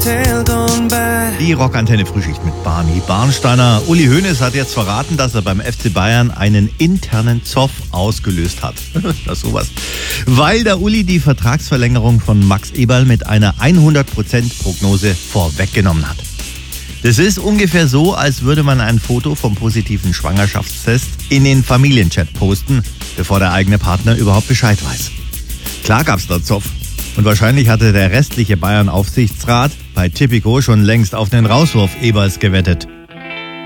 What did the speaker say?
Die Rockantenne Frühschicht mit Barney Barnsteiner. Uli Hoeneß hat jetzt verraten, dass er beim FC Bayern einen internen Zoff ausgelöst hat. Das sowas. Weil der Uli die Vertragsverlängerung von Max Eberl mit einer 100% Prognose vorweggenommen hat. Das ist ungefähr so, als würde man ein Foto vom positiven Schwangerschaftstest in den Familienchat posten, bevor der eigene Partner überhaupt Bescheid weiß. Klar gab's da Zoff. Und wahrscheinlich hatte der restliche Bayern-Aufsichtsrat bei Tipico schon längst auf den Rauswurf Eberls gewettet.